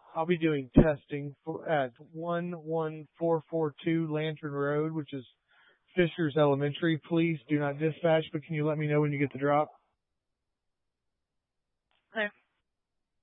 I'll be doing testing at 11442 Lantern Road, which is Fishers Elementary. Please do not dispatch, but can you let me know when you get the drop? Okay.